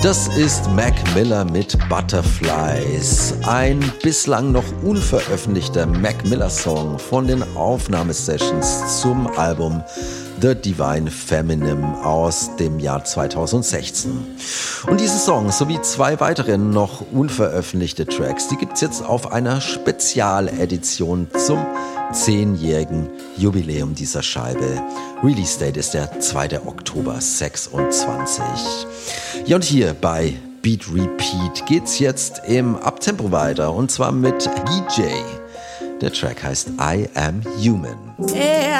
Das ist Mac Miller mit Butterflies, ein bislang noch unveröffentlichter Mac Miller Song von den Aufnahmesessions zum Album The Divine Feminine aus dem Jahr 2016. Und diese Songs sowie zwei weitere noch unveröffentlichte Tracks, die gibt's jetzt auf einer Spezialedition zum 10-jährigen Jubiläum dieser Scheibe. Release Date ist der 2. Oktober 26. Ja, und hier bei Beat Repeat geht's jetzt im Uptempo weiter, und zwar mit DJ. Der Track heißt I Am Human.